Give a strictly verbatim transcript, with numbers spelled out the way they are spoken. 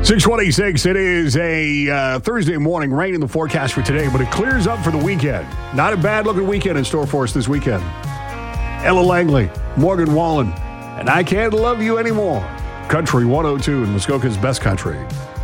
six twenty-six, it is a uh, Thursday morning, rain in the forecast for today, but it clears up for the weekend. Not a bad-looking weekend in store for us this weekend. Ella Langley, Morgan Wallen, and I Can't Love You Anymore. Country one oh two in Muskoka's Best Country.